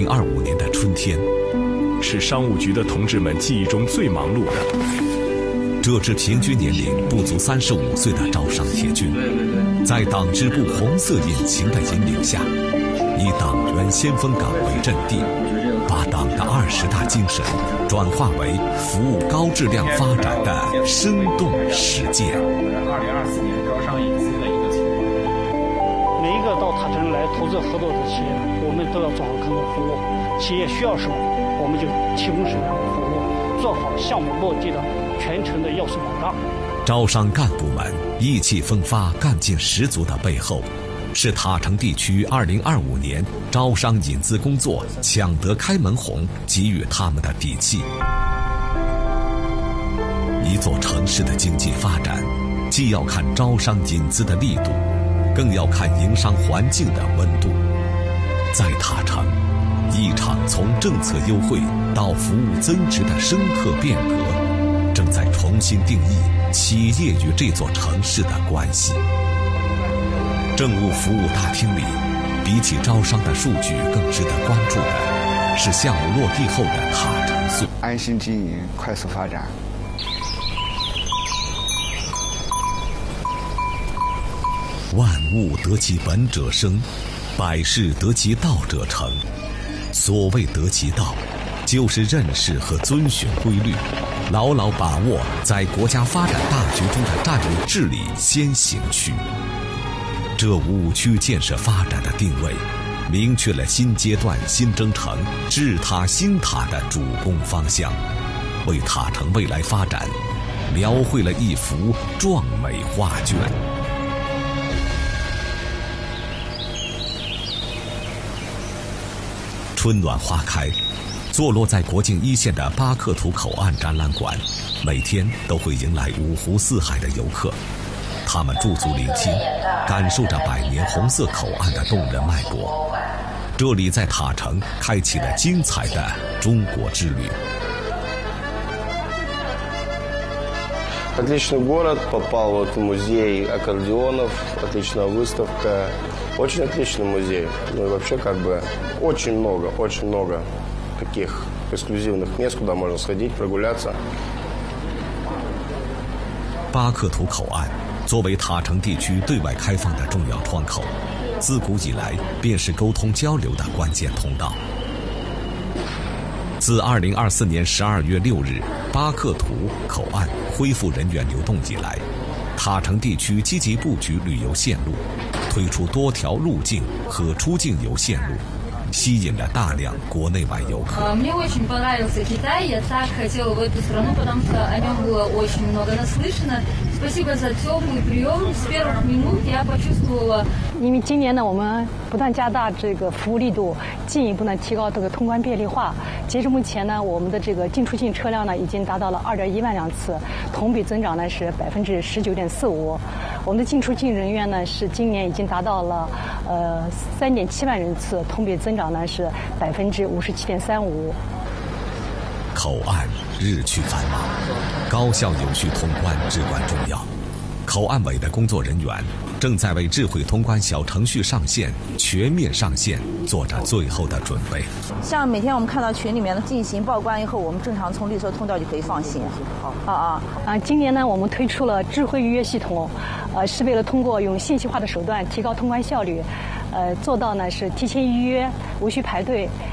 2025年的春天， 是商务局的同志们记忆中最忙碌的。 这支平均年龄不足35岁的招商铁军，在党支部红色引擎的引领下，以党员先锋岗为阵地，把党的20大精神转化为服务高质量发展的生动实践。 2024年招商引资的一个情况， 每一个到塔城来投资合作的企业，我们都要做好客户服务。企业需要什么，我们就提供什么样的服务，做好项目落地的全程的要素保障。 招商干部们意气风发、干劲十足的背后，是塔城地区2025年招商引资工作抢得开门红给予他们的底气。一座城市的经济发展，既要看招商引资的力度，更要看营商环境的温度。在塔城，一场从政策优惠到服务增值的深刻变革，正在重新定义企业与这座城市的关系。政务服务大厅里，比起招商的数据更值得关注的是项目落地后的塔城速， 安心经营，快速发展。 万物得其本者生，百事得其道者成。所谓得其道，就是认识和遵循规律，牢牢把握在国家发展大局中的战略治理先行区。这5区建设发展的定位，明确了新阶段新征程治塔兴塔的主攻方向，为塔城未来发展描绘了一幅壮美画卷。春暖花开，坐落在国境一线的巴克图口岸展览馆，每天都会迎来5湖4海的游客。他们驻足聆听，感受着100年红色口岸的动人脉搏。这里在塔城开启了精彩的中国之旅。 Отличный город, попал вот в музей аккордеонов, отличная выставка, очень отличный музей. Ну и вообще как бы очень много таких эксклюзивных мест, куда можно сходить, прогуляться. 巴克图口岸作为塔城地区对外开放的重要窗口，自古以来便是沟通交流的关键通道。自2024年12月6日巴克图口岸恢复人员流动以来，塔城地区积极布局旅游线路，推出多条路径和出境游线路，吸引了大量国内外游客。 Мне очень понравился Китай, я так хотела в эту страну, потому что о нем было очень много наслышано. Спасибо за теплый прием. С первых минут я почувствовала. 因为今年呢，我们不断加大这个服务力度，进一步呢提高这个通关便利化。截至目前呢，我们的这个进出境车辆呢已经达到了2.1万辆次，同比增长呢是19.45%。我们的进出境人员呢是今年已经达到了3.7万人次，同比增长呢是57.35%。 口岸日趋繁忙，高效有序通关至关重要。口岸委的工作人员正在为智慧通关小程序上线、全面上线做着最后的准备。 像每天我们看到群里面的进行报关以后，我们正常从绿色通道就可以放行。 今年呢，我们推出了智慧预约系统，是为了通过用信息化的手段提高通关效率，做到呢是提前预约，无需排队，